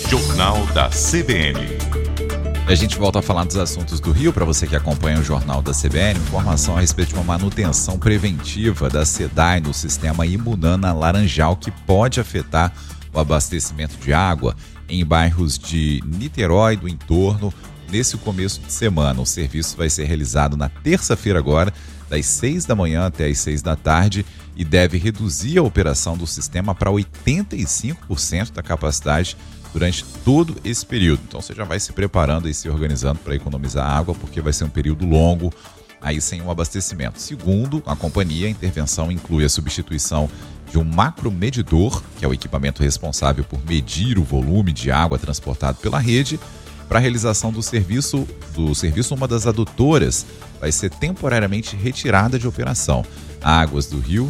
Jornal da CBN. A gente volta a falar dos assuntos do Rio. Para você que acompanha o Jornal da CBN, informação a respeito de uma manutenção preventiva da SEDAI no sistema Imunana Laranjal, que pode afetar o abastecimento de água em bairros de Niterói e do entorno nesse começo de semana. O serviço vai ser realizado na terça-feira agora, das 6 da manhã até as 6 da tarde, e deve reduzir a operação do sistema para 85% da capacidade durante todo esse período. Então você já vai se preparando e se organizando para economizar água, porque vai ser um período longo aí sem um abastecimento. Segundo a companhia, a intervenção inclui a substituição de um macromedidor, que é o equipamento responsável por medir o volume de água transportado pela rede. Para a realização do serviço, uma das adutoras vai ser temporariamente retirada de operação. A Águas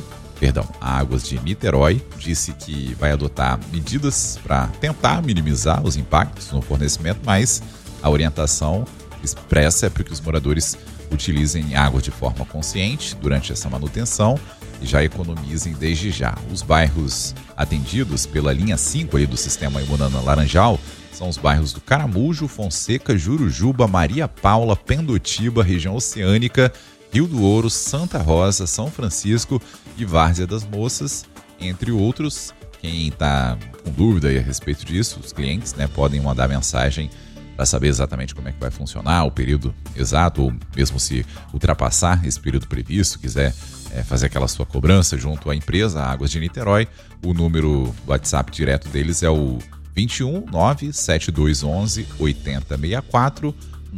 de Niterói disse que vai adotar medidas para tentar minimizar os impactos no fornecimento, mas a orientação expressa é para que os moradores utilizem água de forma consciente durante essa manutenção e já economizem desde já. Os bairros atendidos pela linha 5 aí do sistema Imunana Laranjal são os bairros do Caramujo, Fonseca, Jurujuba, Maria Paula, Pendotiba, região oceânica, Rio do Ouro, Santa Rosa, São Francisco e Várzea das Moças, entre outros. Quem está com dúvida aí a respeito disso, os clientes, podem mandar mensagem para saber exatamente como é que vai funcionar, o período exato, ou mesmo se ultrapassar esse período previsto, quiser fazer aquela sua cobrança junto à empresa, a Águas de Niterói. O número do WhatsApp direto deles é o 21 97211 8064,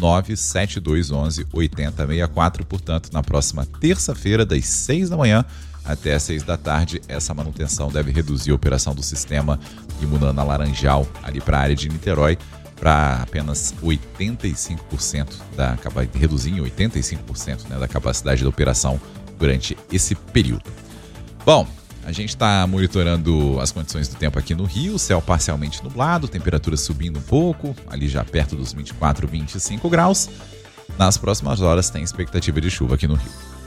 97211 8064. Portanto, na próxima terça-feira, das 6 da manhã até as 6 da tarde, essa manutenção deve reduzir a operação do sistema Imunana Laranjal ali para a área de Niterói para apenas 85% reduzir em 85% da capacidade da operação durante esse período. Bom, a gente está monitorando as condições do tempo aqui no Rio, céu parcialmente nublado, temperatura subindo um pouco, ali já perto dos 24, 25 graus. Nas próximas horas tem expectativa de chuva aqui no Rio.